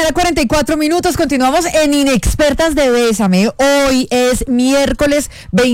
8:44 a.m. Continuamos en Inexpertas de Bésame. Hoy es miércoles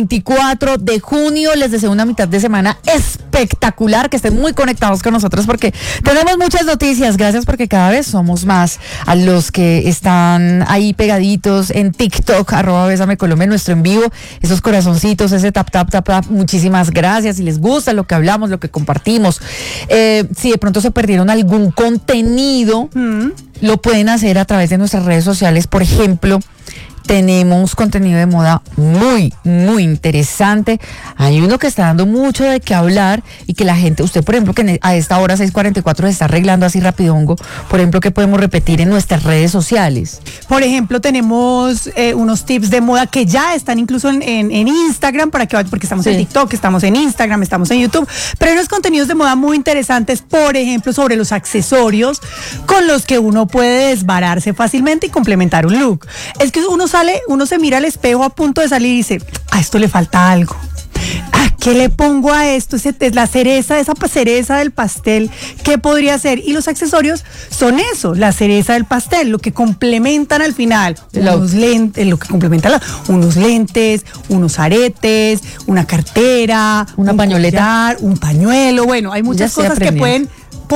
24 de junio. Les deseo una mitad de semana espectacular. Que estén muy conectados con nosotros porque tenemos muchas noticias. Gracias porque cada vez somos más a los que están ahí pegaditos en TikTok, @Bésame Colombia, nuestro en vivo. Esos corazoncitos, ese tap. Muchísimas gracias. Si les gusta lo que hablamos, lo que compartimos. Si de pronto se perdieron algún contenido, lo pueden hacer a través de nuestras redes sociales. Por ejemplo, tenemos contenido de moda muy interesante. Hay uno que está dando mucho de qué hablar y que la gente, usted por ejemplo, que a esta hora 6:44 se está arreglando así rapidongo, por ejemplo, que podemos repetir en nuestras redes sociales. Por ejemplo, tenemos unos tips de moda que ya están incluso en Instagram, para que porque estamos en TikTok, estamos en Instagram, estamos en YouTube, pero hay unos contenidos de moda muy interesantes, por ejemplo, sobre los accesorios con los que uno puede desbararse fácilmente y complementar un look. Es que uno se mira al espejo a punto de salir y dice, a esto le falta algo. ¿Qué le pongo a esto? Es la cereza, esa cereza del pastel. ¿Qué podría ser? Y los accesorios son eso, la cereza del pastel, lo que complementan al final. Unos lentes, unos lentes, unos aretes, una cartera, una pañoleta, collar, un pañuelo. Bueno, hay muchas cosas que pueden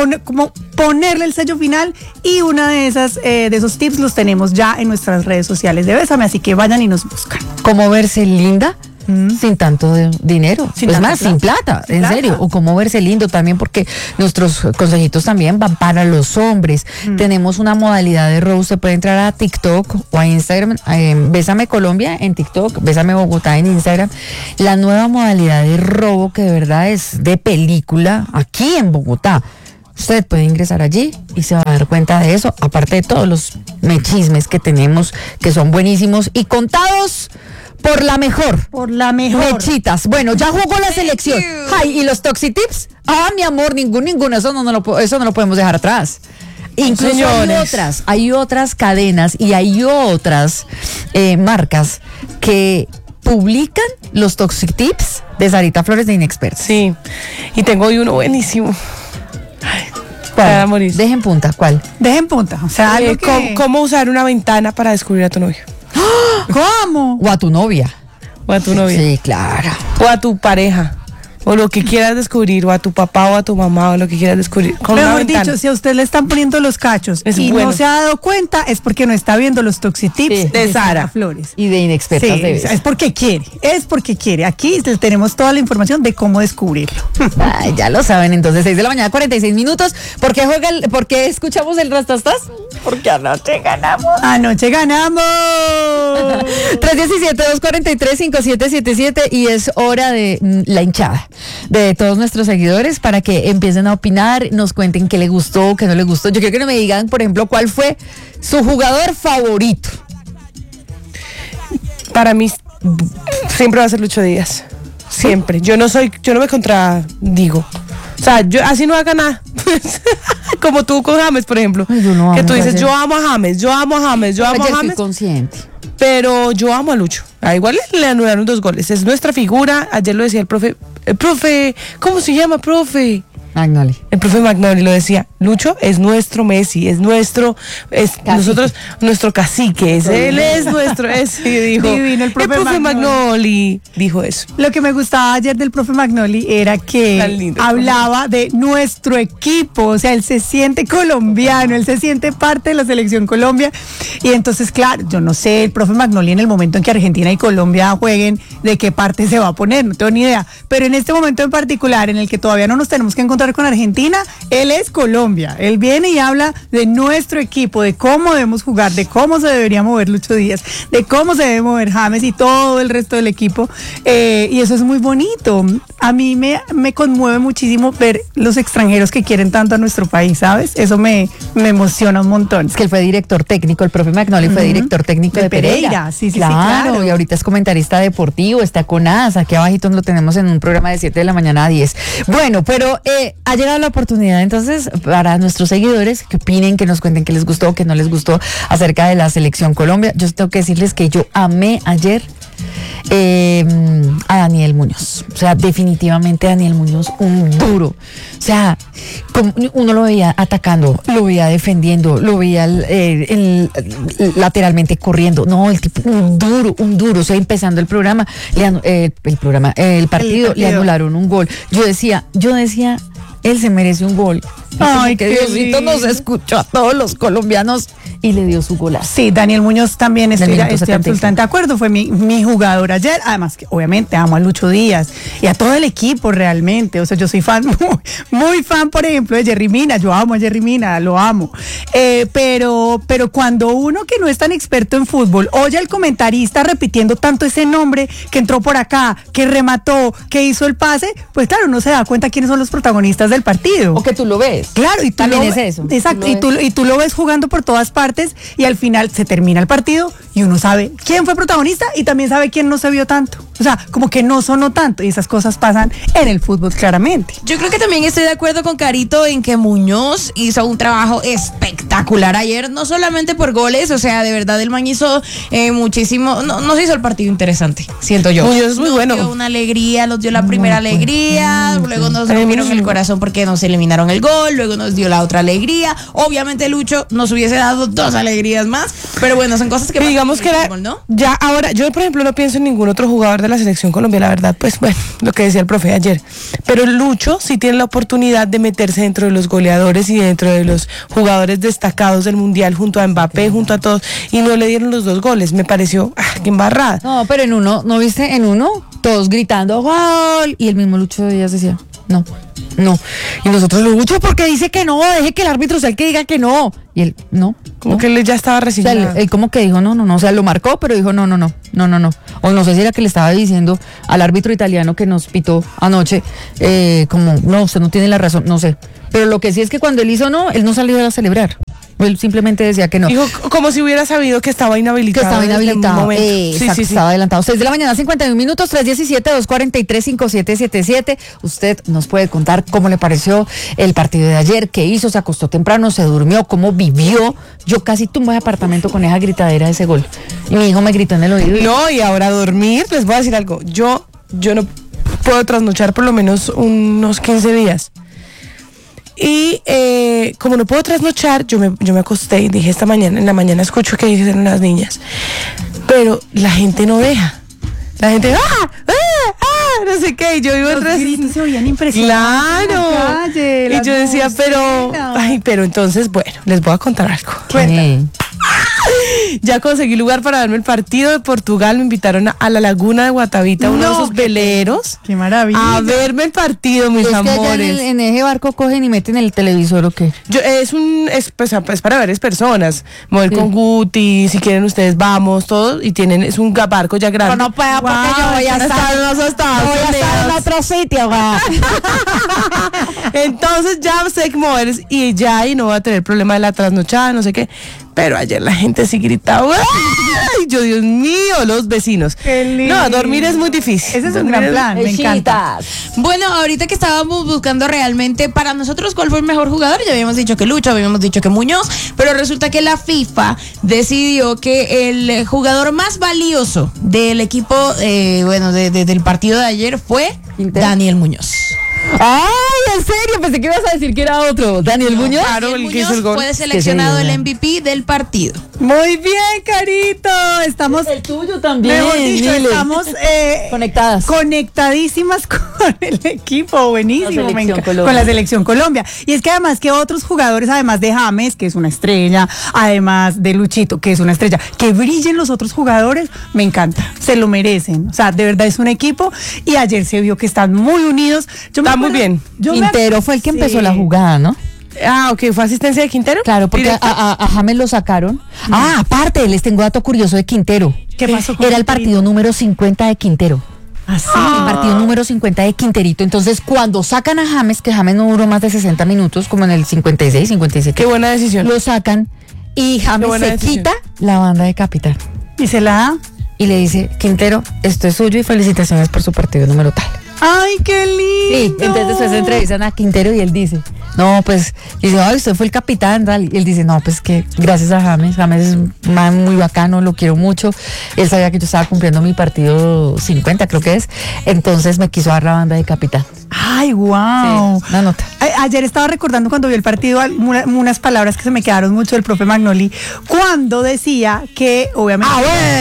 ponerle el sello final, y una de esos tips los tenemos ya en nuestras redes sociales de Bésame, así que vayan y nos buscan. ¿Cómo verse linda? Sin tanto dinero, sin plata, en serio, o cómo verse lindo también, porque nuestros consejitos también van para los hombres. Tenemos una modalidad de robo. Usted puede entrar a TikTok o a Instagram, Bésame Colombia en TikTok, Bésame Bogotá en Instagram. La nueva modalidad de robo, que de verdad es de película, aquí en Bogotá. Usted puede ingresar allí y se va a dar cuenta de eso, aparte de todos los chismes que tenemos, que son buenísimos y contados por la mejor. Mechitas. Bueno, ya jugó la selección. Ay, ¿y los Toxi Tips? Mi amor, ninguno. Eso no lo podemos dejar atrás. Incluso hay otras cadenas y hay otras marcas que publican los Toxi Tips de Sarita Flores de Inexpertas. Sí, y tengo hoy uno buenísimo. ¿Cuál? Dejen punta, ¿cuál? Dejen punta, o sea, ¿cómo usar una ventana para descubrir a tu novio? ¿Cómo? O a tu novia. Sí, claro. O a tu pareja. O lo que quieras descubrir, o a tu papá o a tu mamá, o lo que quieras descubrir. Mejor dicho, si a usted le están poniendo los cachos no se ha dado cuenta, es porque no está viendo los Toxi Tips de Sara Flores. Y de Inexpertas de Bésame. Es porque quiere. Aquí tenemos toda la información de cómo descubrirlo. Ay, ya lo saben, entonces 6:46 a.m. ¿Por qué escuchamos el Rastastas? Porque anoche ganamos. 317-243-5777 y es hora de la hinchada de todos nuestros seguidores para que empiecen a opinar, nos cuenten qué les gustó, qué no les gustó. Yo quiero que me digan, por ejemplo, cuál fue su jugador favorito. Para mí siempre va a ser Lucho Díaz. Siempre. Yo no me contradigo. O sea, yo así no haga nada. Como tú con James, por ejemplo. Ay, que tú dices, yo amo a James. Estoy consciente. Pero yo amo a Lucho. Igual le anularon 2 goles. Es nuestra figura. Ayer lo decía el profe, ¿cómo se llama, profe? Magnoli. El profe Magnoli lo decía, Lucho es nuestro Messi, nuestro cacique, él es nuestro, dijo. Divino, el profe Magnoli dijo eso. Lo que me gustaba ayer del profe Magnoli era que hablaba de nuestro equipo, o sea, él se siente colombiano, él se siente parte de la selección Colombia, y entonces, claro, yo no sé, el profe Magnoli en el momento en que Argentina y Colombia jueguen, de qué parte se va a poner, no tengo ni idea, pero en este momento en particular, en el que todavía no nos tenemos que encontrar con Argentina, él es Colombia, él viene y habla de nuestro equipo, de cómo debemos jugar, de cómo se debería mover Lucho Díaz, de cómo se debe mover James y todo el resto del equipo, y eso es muy bonito. A mí me conmueve muchísimo ver los extranjeros que quieren tanto a nuestro país, ¿sabes? Eso me emociona un montón. Es que él fue director técnico, el profe Magnoli fue director técnico de Pereira. Sí, claro, y ahorita es comentarista deportivo, está con AS, aquí abajito lo tenemos en un programa de 7 de la mañana a 10. Bueno, pero ha llegado la oportunidad entonces para nuestros seguidores que opinen, que nos cuenten qué les gustó, qué no les gustó acerca de la selección Colombia. Yo tengo que decirles que yo amé ayer a Daniel Muñoz. O sea, definitivamente Daniel Muñoz, un duro. O sea, uno lo veía atacando, lo veía defendiendo, lo veía lateralmente corriendo. No, el tipo, un duro. O sea, empezando el partido, le anularon un gol. Yo decía, él se merece un gol. Ay, que Diosito nos escuchó a todos los colombianos y le dio su golazo. Sí, Daniel Muñoz también estoy absolutamente de acuerdo. Fue mi jugador ayer. Además, que obviamente amo a Lucho Díaz y a todo el equipo realmente. O sea, yo soy fan, muy fan, por ejemplo, de Jerry Mina. Yo amo a Jerry Mina, lo amo. Pero cuando uno que no es tan experto en fútbol oye al comentarista repitiendo tanto ese nombre, que entró por acá, que remató, que hizo el pase, pues claro, uno se da cuenta quiénes son los protagonistas del partido. O que tú lo ves. Claro, y tú también es eso. Exacto, y tú lo ves jugando por todas partes y al final se termina el partido y uno sabe quién fue protagonista y también sabe quién no se vio tanto. O sea, como que no sonó tanto y esas cosas pasan en el fútbol claramente. Yo creo que también estoy de acuerdo con Carito en que Muñoz hizo un trabajo espectacular ayer, no solamente por goles, o sea, de verdad el man hizo muchísimo, no se hizo el partido interesante, siento yo. Muñoz es muy bueno. Nos dio una alegría, nos dio la primera alegría, luego nos rompieron el corazón porque nos eliminaron el gol, luego nos dio la otra alegría. Obviamente Lucho nos hubiese dado 2 alegrías más, pero bueno, son cosas que digamos que fútbol, ¿no? Ya ahora, yo por ejemplo no pienso en ningún otro jugador de la selección Colombia, la verdad, pues bueno, lo que decía el profe ayer, pero Lucho sí tiene la oportunidad de meterse dentro de los goleadores y dentro de los jugadores destacados del mundial junto a Mbappé, junto a todos, y no le dieron los 2 goles, me pareció, qué embarrada. No, pero en uno, ¿no viste? En uno, todos gritando ¡gol! Y el mismo Lucho Díaz decía, no. Y nosotros, Lucho, porque dice que no, deje que el árbitro sea el que diga que no. Y él, no. Como que él ya estaba resignado. O sea, él como que dijo, no. O sea, lo marcó, pero dijo, no. O no sé si era que le estaba diciendo al árbitro italiano que nos pitó anoche, como, no, usted no tiene la razón, no sé. Pero lo que sí es que cuando él hizo no, él no salió a celebrar. Él simplemente decía que no. Dijo como si hubiera sabido que estaba inhabilitado. Sí. Estaba adelantado. 6 de la mañana, 51 minutos, 317-243-5777. Usted nos puede contar cómo le pareció el partido de ayer, qué hizo, se acostó temprano, se durmió, cómo vivió. Yo casi tumbo el apartamento con esa gritadera de ese gol. Y mi hijo me gritó en el oído. No, y ahora dormir, les voy a decir algo. Yo no puedo trasnochar por lo menos unos 15 días. Y como no puedo trasnochar, yo me acosté y dije en la mañana escucho que dicen las niñas, pero la gente no deja. La gente, no sé qué, y yo vivo los gritos se oían impresionantes. Claro. Calle, y yo decía, pero entonces, bueno, les voy a contar algo. Ya conseguí lugar para verme el partido de Portugal. Me invitaron a la laguna de Guatavita, uno de esos veleros. ¡Qué maravilla! A verme el partido, mis amores. Que en ese barco cogen y meten el televisor o qué. Es para varias personas. Mover con Guti, si quieren ustedes vamos, todos. Y es un barco ya grande. No puedo porque yo voy a estar en otro sitio. Entonces ya sé que mover y no voy a tener problema de la trasnochada, no sé qué. Pero ayer la gente sí gritaba. ¡Ay! Yo, Dios mío, los vecinos. Qué lindo. No, dormir es muy difícil. Ese es un gran plan, me encanta. Bueno, ahorita que estábamos buscando realmente para nosotros cuál fue el mejor jugador, ya habíamos dicho que Lucho, habíamos dicho que Muñoz, pero resulta que la FIFA decidió que el jugador más valioso del equipo, del partido de ayer fue Daniel Muñoz. ¡Ay, en serio! Pensé que ibas a decir que era otro. ¿Daniel Muñoz? Claro, el que hizo el gol. Fue seleccionado el MVP del partido. Muy bien, Carito. Estamos... El tuyo también. Mejor dicho, estamos conectadas. Conectadísimas con el equipo. Buenísimo. Con la Selección Colombia. Y es que además que otros jugadores, además de James, que es una estrella, además de Luchito, que es una estrella, que brillen los otros jugadores, me encanta. Se lo merecen. O sea, de verdad es un equipo. Y ayer se vio que están muy unidos. Está muy bien. Quintero fue el que empezó la jugada, ¿no? Ok, ¿fue asistencia de Quintero? Claro, porque a James lo sacaron. Aparte, les tengo dato curioso de Quintero. ¿Qué pasó con Era el partido número 50 de Quintero. ¿Ah, sí? El partido número 50 de Quinterito. Entonces, cuando sacan a James, que James no duró más de 60 minutos, como en el 56, 57. Qué buena decisión. Lo sacan y James se quita la banda de capitán. ¿Y se la da? Y le dice, Quintero, esto es suyo y felicitaciones por su partido número tal. ¡Ay, qué lindo! Sí, entonces después entrevistan a Quintero y él dice, No, pues, dice, ay, usted fue el capitán, tal. Y él dice, no, pues que gracias a James. James es un man muy bacano, lo quiero mucho. Él sabía que yo estaba cumpliendo mi partido 50, creo que es. Entonces me quiso dar la banda de capitán. Ay, wow. Sí, una nota. Ayer estaba recordando cuando vi el partido unas palabras que se me quedaron mucho del profe Magnoli, cuando decía que, obviamente...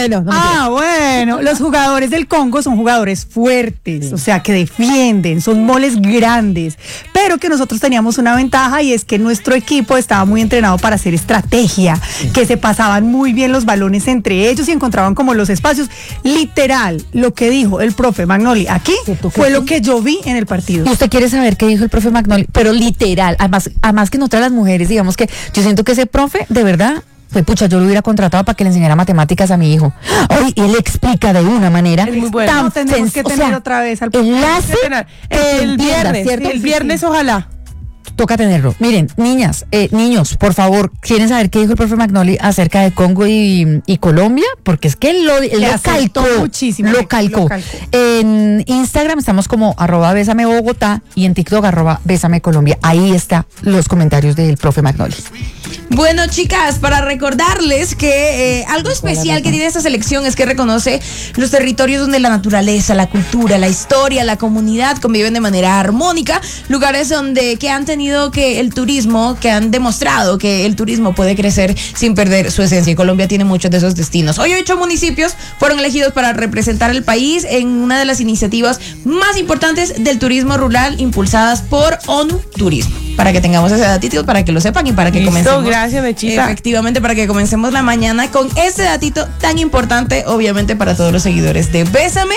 bueno, los jugadores del Congo son jugadores fuertes, o sea, que defienden, son moles grandes, pero que nosotros teníamos una ventaja y es que nuestro equipo estaba muy entrenado para hacer estrategia, que se pasaban muy bien los balones entre ellos y encontraban como los espacios. Literal, lo que dijo el profe Magnoli aquí fue lo que yo vi en el partido. Y usted quiere saber qué dijo el profe Magnoli, pero literal, además que nosotras las mujeres, digamos que yo siento que ese profe, de verdad, fue pucha, yo lo hubiera contratado para que le enseñara matemáticas a mi hijo. Hoy él explica de una manera muy bueno. Tan tenemos que tener otra vez al enlace el viernes, ojalá. Toca tenerlo. Miren, niñas, niños, por favor, ¿quieren saber qué dijo el profe Magnoli acerca de Congo y Colombia? Porque es que él lo calcó muchísimo. Lo calcó. En Instagram estamos como @besamebogotá y en TikTok @besamecolombia. Ahí están los comentarios del profe Magnoli. Bueno, chicas, para recordarles que algo especial que tiene esta selección es que reconoce los territorios donde la naturaleza, la cultura, la historia, la comunidad conviven de manera armónica, lugares donde que han tenido que el turismo, que han demostrado que el turismo puede crecer sin perder su esencia, y Colombia tiene muchos de esos destinos. Hoy 8 municipios fueron elegidos para representar al país en una de las iniciativas más importantes del turismo rural impulsadas por ONU Turismo. Para que tengamos ese datito, para que lo sepan y para que comencemos. Gracias, Mechita. Efectivamente, para que comencemos la mañana con ese datito tan importante, obviamente, para todos los seguidores de Bésame.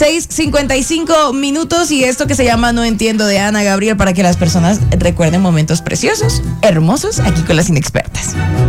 6:55 minutos y esto que se llama No Entiendo de Ana Gabriel, para que las personas recuerden momentos preciosos, hermosos, aquí con las inexpertas.